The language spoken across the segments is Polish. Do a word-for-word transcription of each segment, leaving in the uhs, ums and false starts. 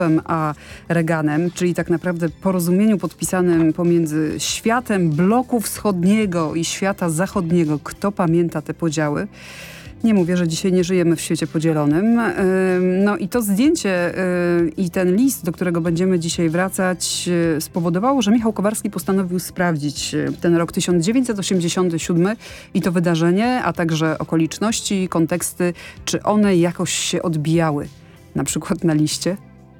a Reaganem, czyli tak naprawdę porozumieniu podpisanym pomiędzy światem bloku wschodniego i świata zachodniego. Kto pamięta te podziały? Nie mówię, że dzisiaj nie żyjemy w świecie podzielonym. No i to zdjęcie i ten list, do którego będziemy dzisiaj wracać, spowodowało, że Michał Kowarski postanowił sprawdzić ten rok tysiąc dziewięćset osiemdziesiąty siódmy i to wydarzenie, a także okoliczności, konteksty, czy one jakoś się odbijały, na przykład na liście.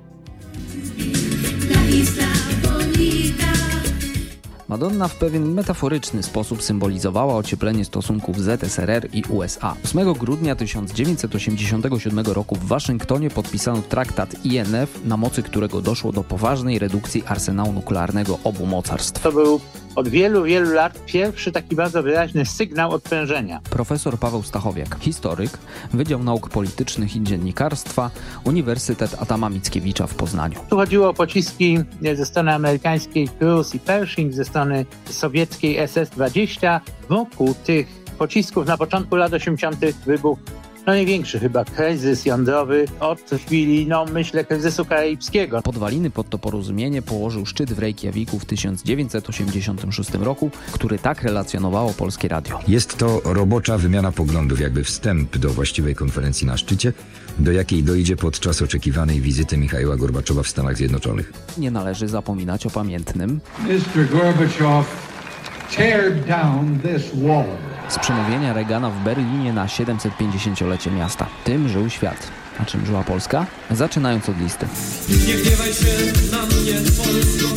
Madonna w pewien metaforyczny sposób symbolizowała ocieplenie stosunków Z S R R i U S A. ósmego grudnia tysiąc dziewięćset osiemdziesiątego siódmego roku w Waszyngtonie podpisano traktat I N F, na mocy którego doszło do poważnej redukcji arsenału nuklearnego obu mocarstw. To był od wielu, wielu lat pierwszy taki bardzo wyraźny sygnał odprężenia. Profesor Paweł Stachowiak, historyk, Wydział Nauk Politycznych i Dziennikarstwa, Uniwersytet Adama Mickiewicza w Poznaniu. Tu chodziło o pociski ze strony amerykańskiej Cruz i Pershing, ze strony sowieckiej S S dwadzieścia. Wokół tych pocisków na początku lat osiemdziesiątych wybuchł no największy chyba kryzys jądrowy od chwili, no myślę, kryzysu karaibskiego. Podwaliny pod to porozumienie położył szczyt w Reykjaviku w tysiąc dziewięćset osiemdziesiątym szóstym roku, który tak relacjonowało Polskie Radio. Jest to robocza wymiana poglądów, jakby wstęp do właściwej konferencji na szczycie, do jakiej dojdzie podczas oczekiwanej wizyty Michaiła Gorbaczowa w Stanach Zjednoczonych. Nie należy zapominać o pamiętnym mister Gorbachev, tear down this wall. Z przemówienia Reagana w Berlinie na siedemsetpięćdziesięciolecie miasta. Tym żył świat. A czym żyła Polska? Zaczynając od listy. Nie gniewaj się na mnie, Polsko,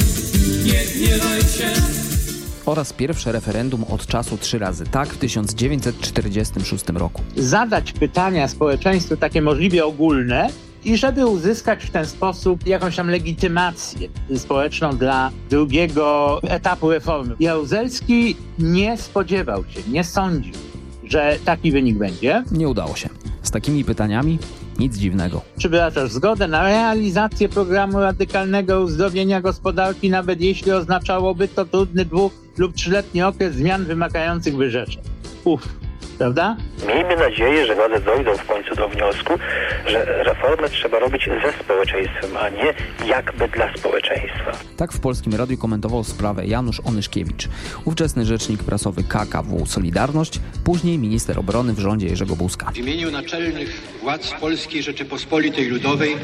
nie gniewaj się. Oraz pierwsze referendum od czasu trzy razy tak w tysiąc dziewięćset czterdziestym szóstym roku. Zadać pytania społeczeństwu takie możliwie ogólne i żeby uzyskać w ten sposób jakąś tam legitymację społeczną dla drugiego etapu reformy. Jaruzelski nie spodziewał się, nie sądził, że taki wynik będzie. Nie udało się. Z takimi pytaniami nic dziwnego. Czy wyrażasz zgodę na realizację programu radykalnego uzdrowienia gospodarki, nawet jeśli oznaczałoby to trudny dwu- lub trzyletni okres zmian wymagających wyrzeczeń? Uff. Prawda? Miejmy nadzieję, że władze dojdą w końcu do wniosku, że reformę trzeba robić ze społeczeństwem, a nie jakby dla społeczeństwa. Tak w Polskim Radiu komentował sprawę Janusz Onyszkiewicz, ówczesny rzecznik prasowy K K W Solidarność, później minister obrony w rządzie Jerzego Buzka. W imieniu naczelnych władz Polskiej Rzeczypospolitej Ludowej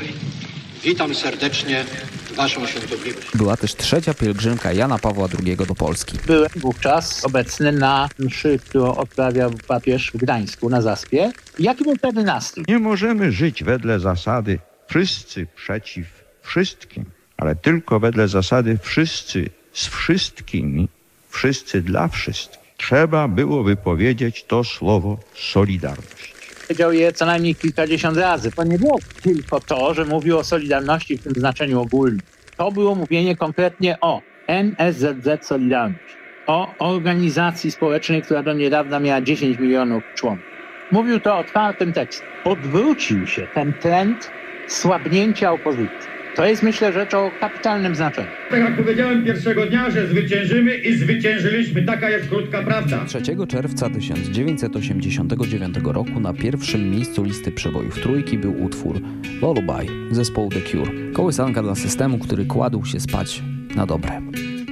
witam serdecznie Waszą świątobliwość. Była też trzecia pielgrzymka Jana Pawła drugiego do Polski. Byłem wówczas obecny na mszy, którą odprawiał papież w Gdańsku na Zaspie. Jaki był wtedy nastrój? Nie możemy żyć wedle zasady wszyscy przeciw wszystkim, ale tylko wedle zasady wszyscy z wszystkimi, wszyscy dla wszystkich. Trzeba było wypowiedzieć to słowo solidarność. Powiedział je co najmniej kilkadziesiąt razy. To nie było tylko to, że mówił o solidarności w tym znaczeniu ogólnym. To było mówienie konkretnie o N S Z Z Solidarność, o organizacji społecznej, która do niedawna miała dziesięć milionów członków. Mówił to otwartym tekstem. Odwrócił się ten trend słabnięcia opozycji. To jest, myślę, rzecz o kapitalnym znaczeniu. Tak jak powiedziałem pierwszego dnia, że zwyciężymy i zwyciężyliśmy. Taka jest krótka prawda. trzeciego czerwca tysiąc dziewięćset osiemdziesiątego dziewiątego roku na pierwszym miejscu listy przebojów trójki był utwór Lullaby zespołu The Cure. Kołysanka dla systemu, który kładł się spać na dobre.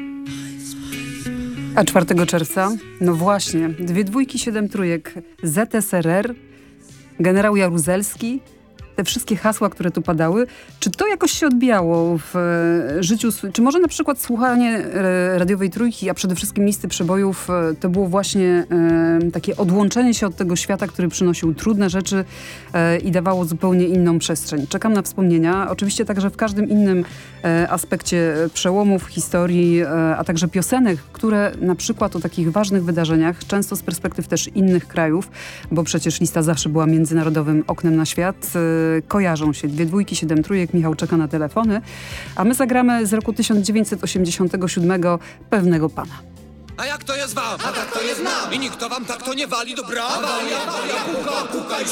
A czwartego czerwca? No właśnie, dwie dwójki, siedem trójek, Z S R R, generał Jaruzelski, te wszystkie hasła, które tu padały, czy to jakoś się odbijało w e, życiu, czy może na przykład słuchanie e, radiowej trójki, a przede wszystkim listy przebojów, e, to było właśnie e, takie odłączenie się od tego świata, który przynosił trudne rzeczy e, i dawało zupełnie inną przestrzeń. Czekam na wspomnienia, oczywiście także w każdym innym e, aspekcie przełomów, historii, e, a także piosenek, które na przykład o takich ważnych wydarzeniach, często z perspektyw też innych krajów, bo przecież lista zawsze była międzynarodowym oknem na świat, e, kojarzą się. Dwie dwójki, siedem trójek, Michał czeka na telefony, a my zagramy z roku tysiąc dziewięćset osiemdziesiątego siódmego Pewnego Pana. A jak to jest wam? A tak to jest nam. I nikt to wam tak to nie wali do brawa. Awaria, awaria, puka, puka i